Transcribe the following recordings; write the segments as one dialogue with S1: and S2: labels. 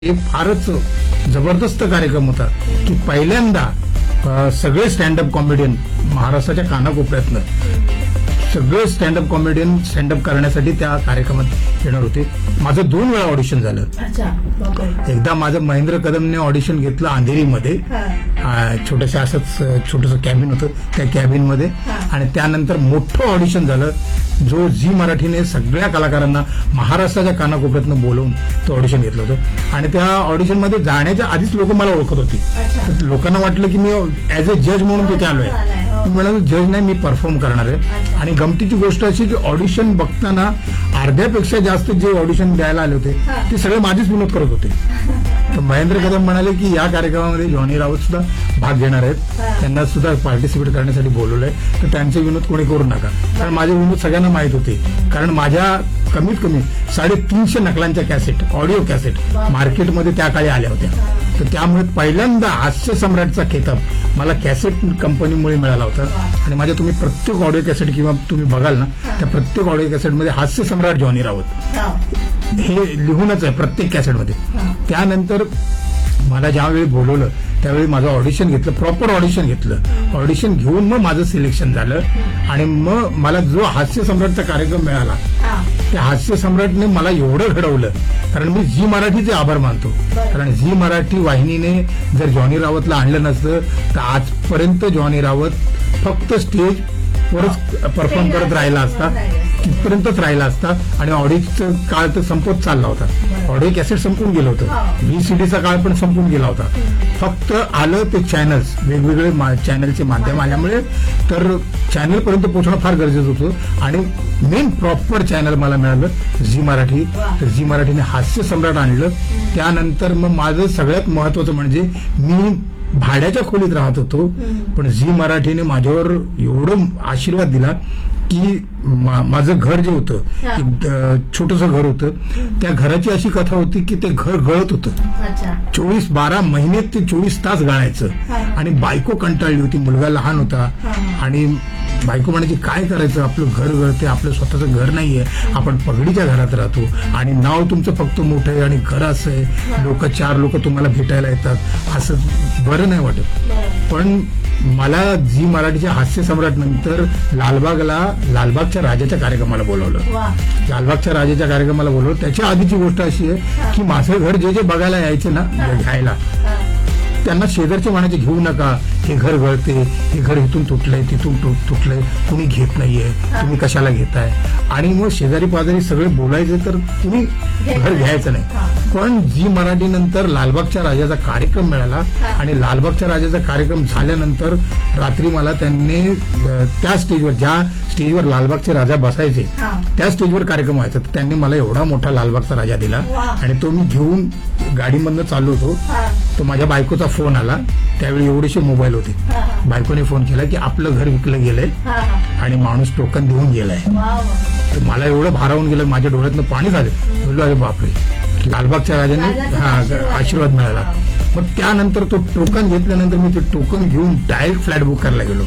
S1: हे फारच जबरदस्त कार्यक्रम होता की पहिल्यांदा सगळे स्टँडअप कॉमेडियन महाराष्ट्राच्या कानाकोपऱ्यातनं सगळे स्टँडअप कॉमेडियन स्टँडअप करण्यासाठी त्या कार्यक्रमात येणार होते. माझं 2 वेळा ऑडिशन झालं. एकदा माझं महेंद्र कदमने ऑडिशन घेतलं अंधेरीमध्ये, छोटंसं असंच छोटंसं कॅबिन होतं त्या कॅबिनमध्ये, आणि त्यानंतर मोठं ऑडिशन झालं जो झी मराठीने सगळ्या कलाकारांना महाराष्ट्राच्या कानाकोपऱ्यातनं बोलवून तो ऑडिशन घेतलं होतं. आणि त्या ऑडिशनमध्ये जाण्याच्या आधीच लोक मला ओळखत होती. लोकांना वाटलं की मी ऍज अ जज म्हणून तिथे आलोय. मी म्हणालो जज नाही, मी परफॉर्म करणार आहे. आणि गमतीची गोष्ट अशी की ऑडिशन बघताना अर्ध्यापेक्षा जास्त जे ऑडिशन द्यायला आले होते ते सगळे माझेच विनोद करत होते. तर महेंद्र कदम म्हणाले की या कार्यक्रमामध्ये जॉनी राऊत सुद्धा भाग घेणार आहेत, त्यांना सुद्धा पार्टिसिपेट करण्यासाठी बोलवलंय, तर त्यांचे विनोद कोणी करू नका. कारण माझे विनोद सगळ्यांना माहित होते. कारण माझ्या कमीत कमी 350 नकलांच्या कॅसेट, ऑडिओ कॅसेट मार्केटमध्ये त्या काळी आल्या होत्या. तर त्यामुळे पहिल्यांदा हास्य सम्राटचा खेताब मला कॅसेट कंपनीमुळे मिळाला होता. आणि माझ्या तुम्ही प्रत्येक ऑडिओ कॅसेट किंवा तुम्ही बघाल ना, त्या प्रत्येक ऑडिओ कॅसेटमध्ये हास्य सम्राट जॉनी राऊत हे लिहूनच आहे प्रत्येक कॅसेटमध्ये. त्यानंतर मला ज्यावेळी बोलवलं त्यावेळी माझं ऑडिशन घेतलं, प्रॉपर ऑडिशन घेतलं. ऑडिशन घेऊन मग माझं सिलेक्शन झालं. आणि मग मला जो हास्य सम्राटचा कार्यक्रम मिळाला, त्या हास्य सम्राटने मला एवढं घडवलं. कारण मी झी मराठीचे आभार मानतो. कारण झी मराठी वाहिनीने जर जॉनी रावतला आणलं नसतं तर आजपर्यंत जॉनी रावत फक्त स्टेजवरच परफॉर्म करत राहिला असता, तिथपर्यंतच राहिला असता. आणि ऑडिओचा काळ तर संपत चालला होता. ऑडिओ कॅसेट संपून गेलं होतं, व्हीसीडीचा काळ पण संपून गेला होता. फक्त आलं ते चॅनल्स, वेगवेगळे चॅनलचे माध्यम आल्यामुळे तर चॅनलपर्यंत पोहोचणं फार गरजेचं होतं. आणि मेन प्रॉपर चॅनल मला मिळालं झी मराठी. तर झी मराठीने हास्य सम्राट आणलं. त्यानंतर मग माझं सगळ्यात महत्वाचं म्हणजे मी भाड्याच्या खोलीत राहत होतो, पण झी मराठीने माझ्यावर एवढं आशीर्वाद दिला की माझं घर जे होतं छोटंसं घर होतं, त्या घराची अशी कथा होती की ते घर गळत होतं. 12 महिन्यात ते 24 तास गळायचं. आणि बायको कंटाळली होती, मुलगा लहान होता. आणि बायको म्हणायची काय करायचं, आपलं घर गळते, आपलं स्वतःचं घर नाहीये, आपण पगडीच्या घरात राहतो आणि नाव तुमचं फक्त मोठं आहे आणि घर असं आहे, 4 लोक तुम्हाला भेटायला येतात, असं बरं नाही वाटत. पण मला झी मराठीच्या हास्य सम्राट नंतर लालबागच्या राजाच्या कार्यक्रमाला बोलवलं. लालबागच्या राजाच्या कार्यक्रमाला बोलवलं. त्याच्या आधीची गोष्ट अशी आहे की माझं घर जे बघायला यायचे ना घ्यायला, त्यांना शेजारचे म्हणायचे घेऊ नका, हे घर गळते, हे घर इथून तुटलंय, तिथून तुटलंय, कुणी घेत नाहीये, तुम्ही कशाला घेताय. आणि मग शेजारी पाजारी सगळे बोलायचे तर कुणी घर घ्यायचं नाही. पण झी मराठी नंतर लालबागच्या राजाचा कार्यक्रम मिळाला. आणि लालबागच्या राजाचा कार्यक्रम झाल्यानंतर रात्री मला त्यांनी त्या स्टेजवर, ज्या स्टेजवर लालबागचे राजा बसायचे त्या स्टेजवर कार्यक्रम व्हायचा, तर त्यांनी मला एवढा मोठा लालबागचा राजा दिला. आणि तो मी घेऊन गाडीमधनं चाललो होतो, तो माझ्या बायकोचा फोन आला. त्यावेळी एवढेसे मोबाईल होते. बायकोने फोन केला की आपलं घर विकलं गेलंय आणि माणूस टोकन देऊन गेलाय. तर मला एवढं भारावून गेलं, माझ्या डोळ्यातनं पाणी झालं. बोललो अरे बापरे, लालबागच्या राजाने आशीर्वाद मिळाला. मग त्यानंतर तो टोकन घेतल्यानंतर मी ते टोकन घेऊन डायरेक्ट फ्लॅट बुक करायला गेलो.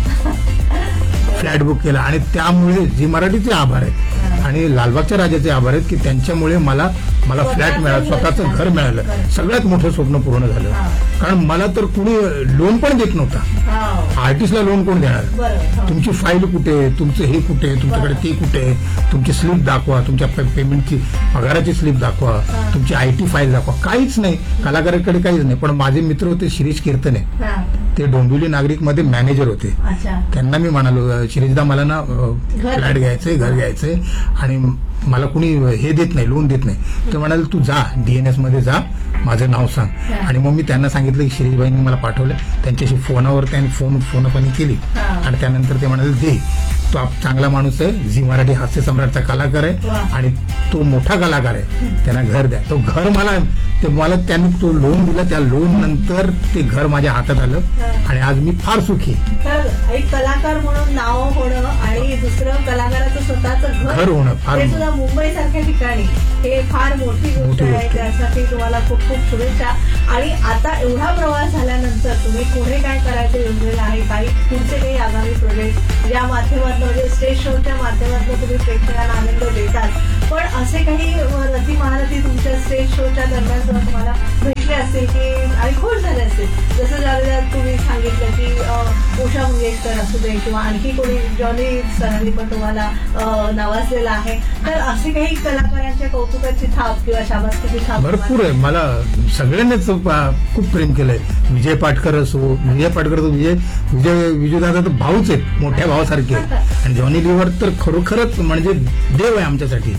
S1: फ्लॅट बुक केला. आणि त्यामुळे झी मराठीचे आभार आहेत आणि लालबागच्या राजाचे आभार आहेत की त्यांच्यामुळे मला फ्लॅट मिळाला, स्वतःचं घर मिळालं. सगळ्यात मोठं स्वप्न पूर्ण झालं. कारण मला तर कुणी लोन पण देत नव्हता. आर्टिस्टला लोन कोण देणार, तुमची फाईल कुठे, तुमचं हे कुठे, तुमच्याकडे ते कुठे, तुमची स्लिप दाखवा, तुमच्या पेमेंटची पगाराची स्लिप दाखवा, तुमची IT फाईल दाखवा, काहीच नाही. कलाकाराकडे काहीच नाही. पण माझे मित्र होते शिरीष कीर्तने, ते डोंबिवली नागरिकमध्ये मॅनेजर होते. त्यांना मी म्हणालो शिरीषदा मला ना फ्लॅट घ्यायचंय, घर घ्यायचंय आणि मला कुणी हे देत नाही, लोन देत नाही. ते म्हणाले तू जा DNS मध्ये जा, माझं नाव सांग. आणि मग मी त्यांना सांगितलं की शिरीषबाईंनी मला पाठवलं. त्यांच्याशी फोनवर त्यांनी फोनपाणी केली. आणि त्यानंतर ते म्हणाले दे, तो चांगला माणूस आहे, झी मराठी हास्य सम्राटचा कलाकार आहे आणि तो मोठा कलाकार आहे, त्यांना घर द्या. तो घर मला त्यांनी तो लोन दिला. त्या लोन नंतर ते घर माझ्या हातात आलं आणि आज मी फार सुखी.
S2: एक कलाकार म्हणून नाव होणं आणि दुसरं कलाकाराचं स्वतःचं घर होणं हे सुद्धा मुंबई सारख्या ठिकाणी हे फार मोठी गोष्ट आहे. त्यासाठी तुम्हाला खूप खूप शुभेच्छा. आणि आता एवढा प्रवास झाल्यानंतर तुम्ही पुढे काय करायचं योजलेलं आहे, काही पुढचे काही आगामी प्रोजेक्ट ज्या माध्यमातून म्हणजे स्टेज शोच्या माध्यमातून तुम्ही प्रेक्षकांना आनंद देतात पण असे काही रथी महारथी तुमच्या स्टेज शोच्या दरम्यान सुद्धा तुम्हाला भेटले असतील की आणि खुश झाले असतील, जसं ज्यावेळेला तुम्ही सांगितलं की उषा मंगेशकर असू दे किंवा आणखी कोणी जॉनी सरांनी पण तुम्हाला नावाजलेलं आहे, तर असे काही कलाकारांच्या कौतुकाची थाप किंवा शाबासकीची थाप
S1: भरपूर आहे. मला सगळ्यांनीच खूप प्रेम केलंय. विजय पाटकर असो, विजय पाटकर तो विजयदादा तर भाऊच आहेत, मोठ्या भावासारखे. आणि जॉनी लिव्हर तर खरोखरच म्हणजे देव आहे आमच्यासाठी.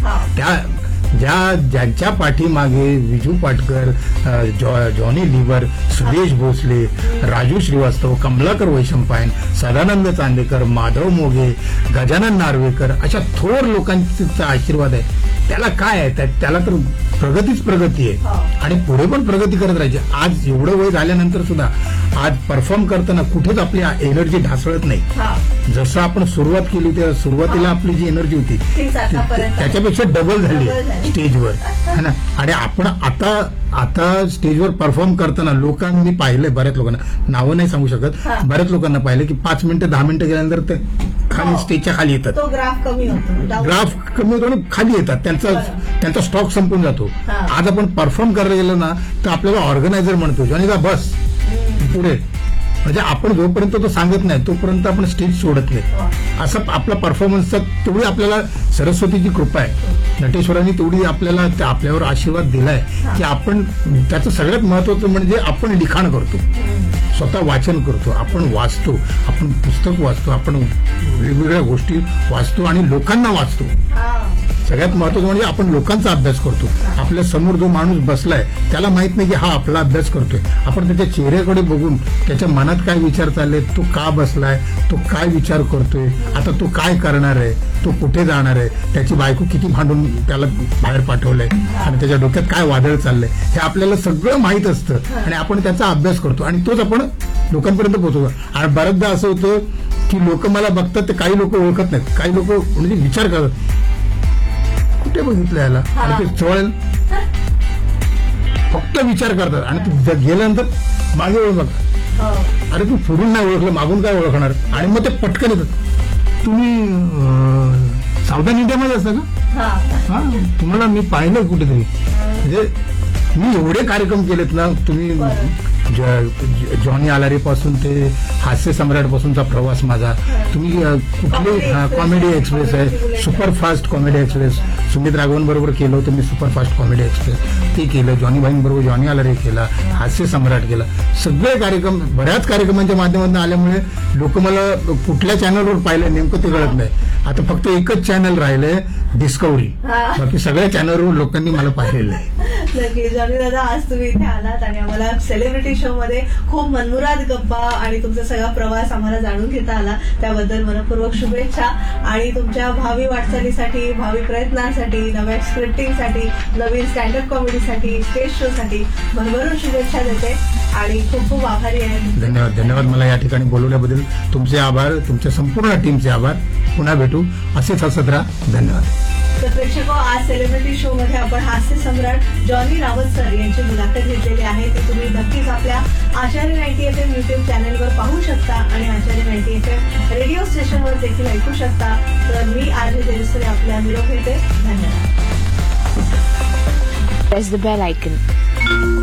S1: ज्यांच्या पाठीमागे विजू पाटकर, जॉनी लिव्हर, सुदेश भोसले, राजू श्रीवास्तव, कमलाकर वैशंपायन, सदानंद चांदेकर, माधव मोघे, गजानन नार्वेकर अशा थोर लोकांचा आशीर्वाद आहे. त्याला काय आहे, त्याला तर प्रगतीच प्रगती आहे आणि पुढे पण प्रगती करत राहायची. आज एवढं वय झाल्यानंतर सुद्धा आज परफॉर्म करताना कुठेच आपली एनर्जी ढासळत नाही. जसं आपण सुरुवात केली त्या सुरुवातीला आपली जी एनर्जी होती त्याच्यापेक्षा डबल झाली स्टेजवर है ना. आणि आपण आता स्टेजवर परफॉर्म करताना लोकांनी पाहिलंय, बऱ्याच लोकांना, नावं नाही सांगू शकत, बऱ्याच लोकांना पाहिलं की 5 मिनिटं 10 मिनिटं गेल्यानंतर ते खाली स्टेजच्या खाली येतात.
S2: ग्राफ कमी होतो
S1: आणि खाली येतात, त्यांचा स्टॉक संपून जातो. आज आपण परफॉर्म करायला गेलो ना तर आपल्याला ऑर्गनायझर म्हणतो आणि का बस पुढे, म्हणजे आपण जोपर्यंत तो सांगत नाही तोपर्यंत आपण स्टेज सोडत नाही. असं आपला परफॉर्मन्सचा तेवढी आपल्याला सरस्वतीची कृपा आहे, नटेश्वरांनी तेवढी आपल्यावर आशीर्वाद दिलाय की आपण त्याचं सगळ्यात महत्वाचं म्हणजे आपण लिखाण करतो, स्वतः वाचन करतो, आपण वाचतो, आपण पुस्तक वाचतो, आपण वेगवेगळ्या गोष्टी वाचतो आणि लोकांना वाचतो. सगळ्यात महत्वाचं म्हणजे आपण लोकांचा अभ्यास करतो. आपल्या समोर जो माणूस बसलाय त्याला माहित नाही की हा आपला अभ्यास करतोय. आपण त्याच्या चेहऱ्याकडे बघून त्याच्या मनात काय विचार चालले, तो का बसलाय, तो काय विचार करतोय, आता तो काय करणार आहे, तो कुठे जाणार आहे, त्याची बायको किती भांडून त्याला बाहेर पाठवलंय आणि त्याच्या डोक्यात काय वादळ चाललंय, हे आपल्याला सगळं माहित असतं आणि आपण त्याचा अभ्यास करतो आणि तोच आपण लोकांपर्यंत पोहोचवतो. आणि बऱ्याचदा असं होतं की लोक मला बघतात, ते काही लोक ओळखत नाहीत, काही लोक म्हणजे विचार करतात कुठे बघितलं याला, आणि ते चवळ फक्त विचार करतात आणि ते गेल्यानंतर मागे ओळखतात. अरे तू पुढून नाही ओळखलं, मागून काय ओळखणार, आणि मग ते पटकन येतात. तुम्ही सावधान इंडियामध्ये असता का? हा, तुम्हाला मी पाहिलं कुठेतरी, म्हणजे मी एवढे कार्यक्रम केलेत ना. तुम्ही जॉनी आलारे पासून ते हास्य सम्राट पासूनचा प्रवास माझा, तुम्ही कुठले कॉमेडी एक्सप्रेस आहे, superfast comedy express, Sumit Raghavan बरोबर केलं होतं मी सुपरफास्ट कॉमेडी एक्सप्रेस, ते केलं. जॉनी भाईंबरोबर जॉनी आलारे केला, हास्य सम्राट केला. सगळे कार्यक्रम बऱ्याच कार्यक्रमांच्या माध्यमातून आल्यामुळे लोक मला कुठल्या चॅनलवर पाहिलं नेमकं ते कळत नाही. आता फक्त एकच चॅनल राहिलंय, डिस्कव्हरी, बाकी सगळ्या चॅनलवर लोकांनी मला पाहिलेलं आहे.
S2: नक्की. जॉनी दादा, आज तुम्ही इथे आलात आणि आम्हाला सेलिब्रिटी शो मध्ये खूप मनमुराद गप्पा आणि तुमचा सगळा प्रवास आम्हाला जाणून घेता आला, त्याबद्दल मनपूर्वक शुभेच्छा. आणि तुमच्या भावी वाटचालीसाठी, भावी प्रयत्नांसाठी, नव्या स्क्रिप्टिंगसाठी, नवीन स्टँडअप कॉमेडीसाठी, स्टेज शो साठी भरभरून शुभेच्छा देते आणि खूप खूप आभारी आहे.
S1: धन्यवाद. मला या ठिकाणी बोलवल्याबद्दल तुमचे आभार, तुमच्या संपूर्ण टीमचे आभार. पुन्हा भेटू, असेच हसत राहा. धन्यवाद.
S2: तर प्रेक्षको, आज सेलिब्रिटी शो मध्ये आपण हास्य सम्राट जॉनी रावत सर यांची मुलाखत घेतलेली आहे. ती तुम्ही नक्कीच आपल्या आचार्य 90 FM युट्यूब चॅनलवर पाहू शकता आणि आचार्य 90 FM रेडिओ स्टेशनवर देखील ऐकू शकता. तर मी आरजे देशसरे आपल्या निरोप घेते. धन्यवाद.
S3: Press the bell icon.